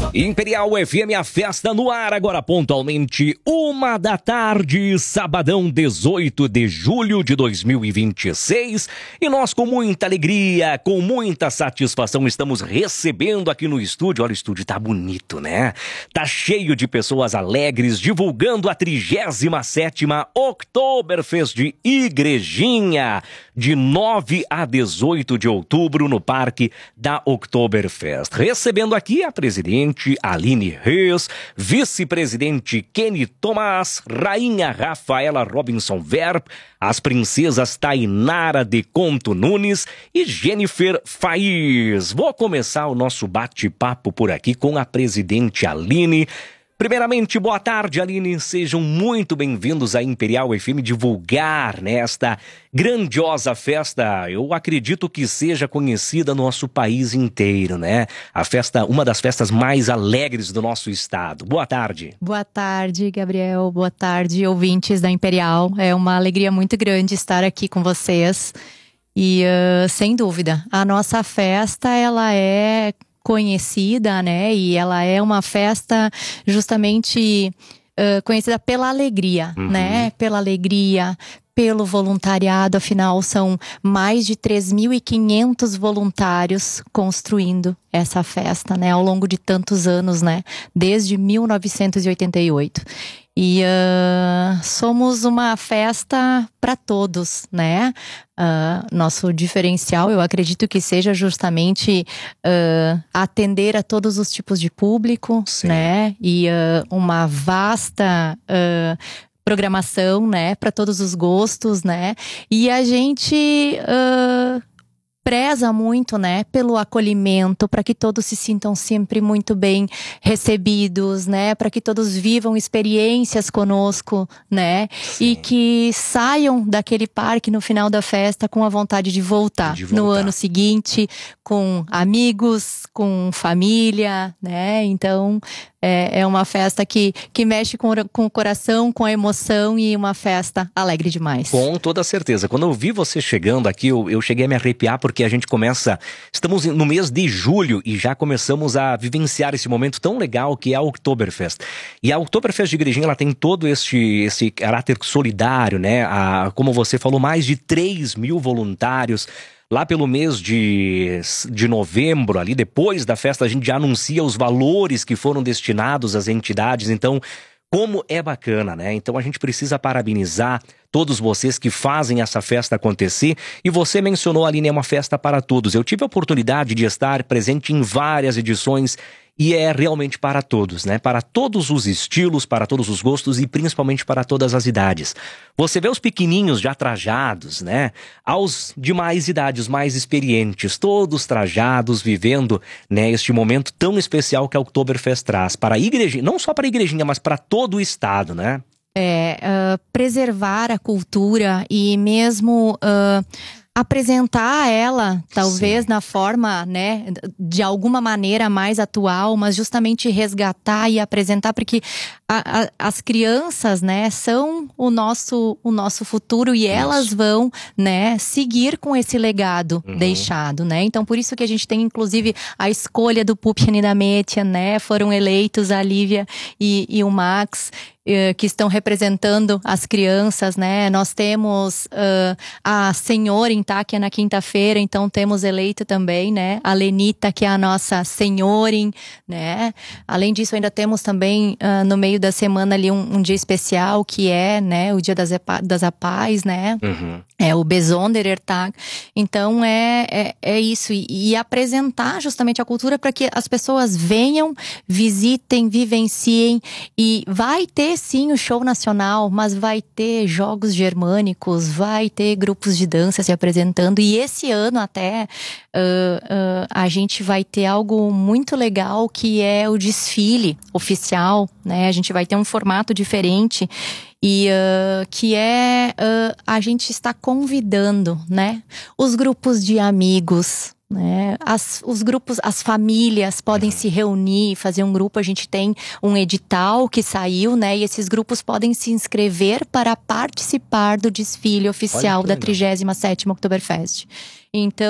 Imperial FM, a festa no ar, agora pontualmente 1 da tarde, sabadão 18 de julho de 2026. E nós, com muita alegria, com muita satisfação, estamos recebendo aqui no estúdio. Olha, o estúdio tá bonito, né? Tá cheio de pessoas alegres, divulgando a 37ª Oktoberfest de Igrejinha, de 9 a 18 de outubro, no Parque da Oktoberfest. Recebendo aqui a presidente Aline Reis, vice-presidente Kenny Tomás, rainha Rafaela Robinson Verb, as princesas Tainara de Conto Nunes e Jennifer Faiz. Vou começar o nosso bate-papo por aqui com a presidente Aline. Primeiramente, boa tarde, Aline. Sejam muito bem-vindos à Imperial FM divulgar nesta grandiosa festa. Eu acredito que seja conhecida no nosso país inteiro, né? A festa, uma das festas mais alegres do nosso estado. Boa tarde. Boa tarde, Gabriel. Boa tarde, ouvintes da Imperial. É uma alegria muito grande estar aqui com vocês. E, sem dúvida, a nossa festa, ela é conhecida, né? E ela é uma festa justamente conhecida pela alegria, né? Pela alegria, pelo voluntariado. Afinal, são mais de 3.500 voluntários construindo essa festa, né? Ao longo de tantos anos, né? Desde 1988. E somos uma festa para todos, né? Nosso diferencial, eu acredito que seja justamente atender a todos os tipos de público, sim, né? E uma vasta programação, né? Para todos os gostos, né? E a gente preza muito, né, pelo acolhimento, para que todos se sintam sempre muito bem recebidos, né, para que todos vivam experiências conosco, né, sim, e que saiam daquele parque no final da festa com a vontade de voltar no ano seguinte, com amigos, com família, né. Então é uma festa que mexe com o coração, com a emoção, e uma festa alegre demais. Com toda certeza. Quando eu vi você chegando aqui, eu cheguei a me arrepiar, porque a gente estamos no mês de julho e já começamos a vivenciar esse momento tão legal que é a Oktoberfest. E a Oktoberfest de Igrejinha, ela tem todo esse caráter solidário, né? Como você falou, mais de 3.000 voluntários. Lá pelo mês de novembro, ali depois da festa, a gente já anuncia os valores que foram destinados às entidades. Então, como é bacana, né? Então a gente precisa parabenizar todos vocês que fazem essa festa acontecer. E você mencionou, Aline, é uma festa para todos. Eu tive a oportunidade de estar presente em várias edições e é realmente para todos, né? Para todos os estilos, para todos os gostos e principalmente para todas as idades. Você vê os pequenininhos já trajados, né? Aos de mais idades, mais experientes, todos trajados, vivendo, né, este momento tão especial que a Oktoberfest traz para a Igrejinha, não só para a Igrejinha, mas para todo o estado, né? Preservar a cultura e mesmo apresentar ela, talvez, sim, na forma, né, de alguma maneira mais atual, mas justamente resgatar e apresentar, porque as crianças, né, são o nosso futuro, e elas vão, né, seguir com esse legado deixado, né? Então, por isso que a gente tem, inclusive, a escolha do Puppian e da Mädchen, né? Foram eleitos a Lívia e o Max, que estão representando as crianças, né? Nós temos a Senhora Intáquia na quinta-feira, então temos eleito também, né, a Lenita, que é a nossa Senhorin, né? Além disso, ainda temos também no meio da semana ali um dia especial, que é, né, o Dia das Apais, né? É o Besonderer Tag. Então é isso, e apresentar justamente a cultura para que as pessoas venham, visitem, vivenciem. E vai ter sim o show nacional, mas vai ter jogos germânicos, vai ter grupos de dança se apresentando. E esse ano até a gente vai ter algo muito legal, que é o desfile oficial, né? A gente vai ter um formato diferente. E que a gente está convidando, né, os grupos de amigos, né, os grupos, as famílias podem se reunir, fazer um grupo. A gente tem um edital que saiu, né, e esses grupos podem se inscrever para participar do desfile oficial da 37ª Oktoberfest. Então